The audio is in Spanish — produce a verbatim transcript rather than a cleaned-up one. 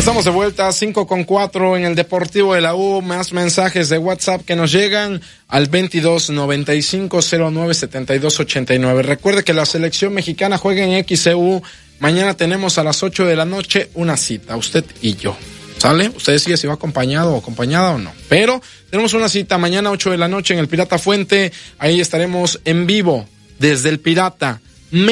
Estamos de vuelta, cinco con cuatro en el Deportivo de la U. Más mensajes de WhatsApp que nos llegan al veintidós noventa y cinco cero nueve setenta y dos ochenta y nueve. Recuerde que la selección mexicana juega en X C U. Mañana tenemos a las ocho de la noche una cita, usted y yo. ¿Sale? Usted decide si va acompañado o acompañada o no. Pero tenemos una cita mañana ocho de la noche en el Pirata Fuente. Ahí estaremos en vivo desde el Pirata.